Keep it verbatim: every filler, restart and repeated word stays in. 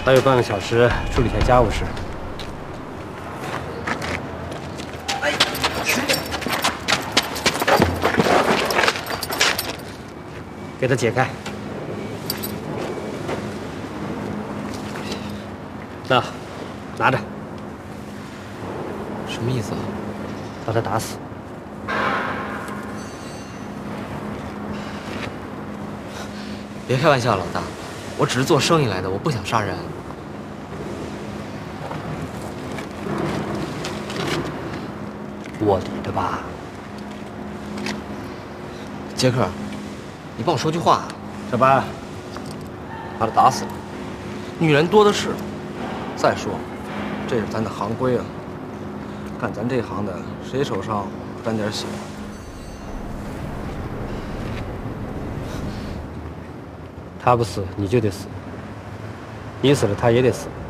还有半个小时处理下家务事。哎，给他解开。那，拿着。 什么意思啊？ 把他打死。 别开玩笑，老大，我只是做生意来的，我不想杀人。 卧底的吧？ 杰克，你帮我说句话。 小白，把他打死了。 女人多的是。再说，这是咱的行规啊。干咱这行的，谁手上沾点血？ 他不死，你就得死；你死了，他也得死。